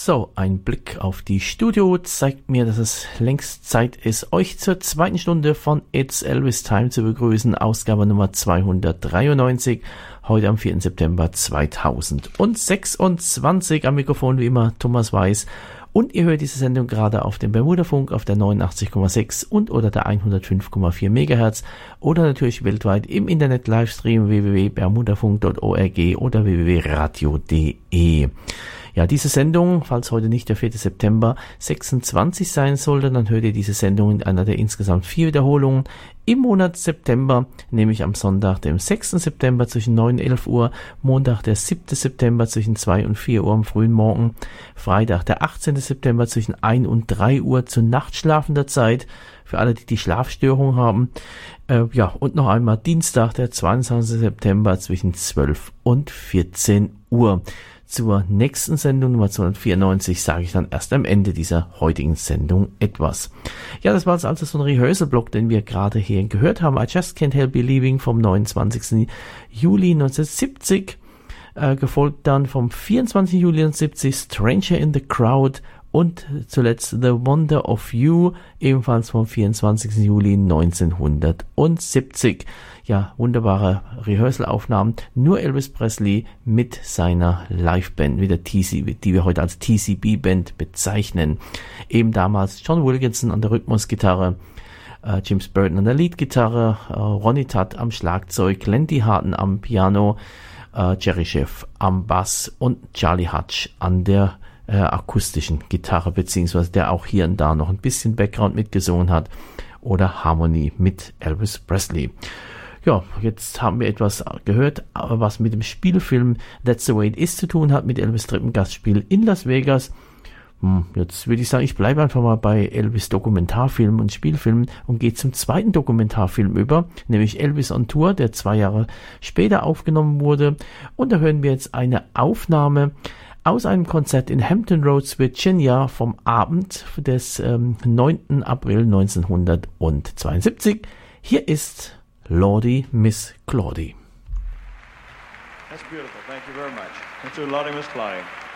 So, ein Blick auf die Studio zeigt mir, dass es längst Zeit ist, euch zur zweiten Stunde von It's Elvis Time zu begrüßen. Ausgabe Nummer 293, heute am 4. September 2026. Am Mikrofon wie immer Thomas Weiß. Und ihr hört diese Sendung gerade auf dem Bermuda-Funk auf der 89,6 und oder der 105,4 MHz oder natürlich weltweit im Internet Livestream www.bermudafunk.org oder www.radio.de. Ja, diese Sendung, falls heute nicht der 4. September 26 sein sollte, dann hört ihr diese Sendung in einer der insgesamt 4 Wiederholungen im Monat September, nämlich am Sonntag, dem 6. September zwischen 9 und 11 Uhr, Montag, der 7. September zwischen 2 und 4 Uhr am frühen Morgen, Freitag, der 18. September zwischen 1 und 3 Uhr zu nachtschlafender Zeit, für alle, die Schlafstörung haben. Und noch einmal Dienstag, der 22. September zwischen 12 und 14 Uhr. Zur nächsten Sendung Nummer 294 sage ich dann erst am Ende dieser heutigen Sendung etwas. Ja, das war jetzt also so ein Rehearsal-Block, den wir gerade hier gehört haben. I Just Can't Help Believing vom 29. Juli 1970, gefolgt dann vom 24. Juli 1970 Stranger in the Crowd und zuletzt The Wonder of You, ebenfalls vom 24. Juli 1970. Ja, wunderbare Rehearsal-Aufnahmen. Nur Elvis Presley mit seiner Liveband, mit der TC, die wir heute als TCB-Band bezeichnen. Eben damals John Wilkinson an der Rhythmusgitarre, James Burton an der Leadgitarre, Ronnie Tutt am Schlagzeug, Landy Harton am Piano, Jerry Scheff am Bass und Charlie Hutch an der akustischen Gitarre, beziehungsweise der auch hier und da noch ein bisschen Background mitgesungen hat oder Harmonie mit Elvis Presley. Ja, jetzt haben wir etwas gehört, was mit dem Spielfilm That's the Way It Is zu tun hat, mit Elvis dritten Gastspiel in Las Vegas. Jetzt würde ich sagen, ich bleibe einfach mal bei Elvis Dokumentarfilmen und Spielfilmen und gehe zum zweiten Dokumentarfilm über, nämlich Elvis on Tour, der 2 Jahre später aufgenommen wurde. Und da hören wir jetzt eine Aufnahme aus einem Konzert in Hampton Roads, Virginia vom Abend des 9. April 1972. Hier ist Lordy Miss Claudie. That's beautiful. Thank you very much. And to Lordy Miss Claudie.